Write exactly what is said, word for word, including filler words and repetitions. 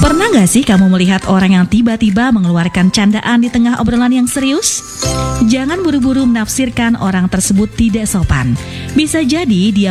Pernah gak sih kamu melihat orang yang tiba-tiba mengeluarkan candaan di tengah obrolan yang serius? Jangan buru-buru menafsirkan orang tersebut tidak sopan. Bisa jadi dia